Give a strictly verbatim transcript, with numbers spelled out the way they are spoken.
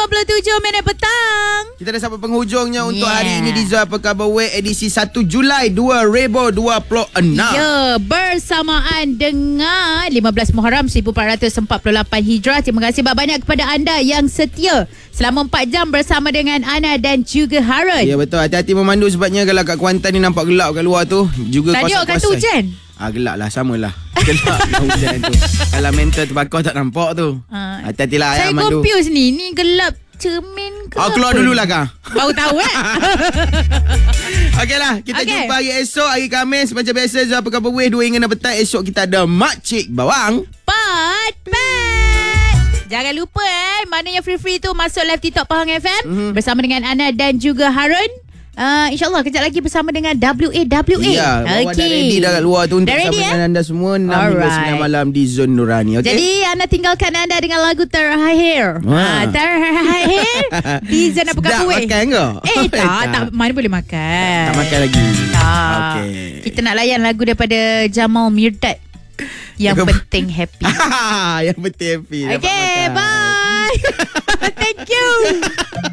dua puluh tujuh minit petang. Kita dah sampai penghujungnya yeah. untuk hari ini di Zul Apa Khabar Weh edisi satu Julai dua ribu dua puluh enam. Ya, bersamaan dengan lima belas Muharram seribu empat ratus empat puluh lapan Hijrah. Terima kasih banyak kepada anda yang setia selama empat jam bersama dengan Ana dan juga Harun. Ya betul, hati-hati memandu sebabnya kalau kat Kuantan ni nampak gelap kat luar tu. Juga tadi kuasa-kuasa. kata hujan. Ah gelap lah, samalah. Gelap dengan hujan tu. Kalau mental terbakar tak nampak tu. Ha. Hati-hatilah Saya ayam mandu. confuse ni. Ni gelap cermin ke? Oh, keluar dululah kah? Baru tahu eh. Okeylah, kita okay. jumpa hari esok, hari Khamis. Macam biasa, Zul Apa Khabar Weh dua hingga enam petang. Esok kita ada Makcik Bawang. Pat Pat. Jangan lupa eh, mana yang free-free tu masuk live TikTok Pahang F M mm-hmm. bersama dengan Ana dan juga Harun. Uh, InsyaAllah kejap lagi bersama dengan W A W A. Ya, okay. Dah ready dah kat luar tu untuk bersama dengan eh? anda semua enam hingga sembilan malam di Zon Nurani. Okay? Jadi Ana tinggalkan anda dengan lagu Terakhir. Ha, Terakhir di Zon Apa Khabar Weh. Makan ke? Eh tak, tak, tak, mana boleh makan. Tak makan lagi. Tak. Okay. Kita nak layan lagu daripada Jamal Mirdad. Yang Aku... penting happy. Yang penting happy. Okay, bye. Thank you.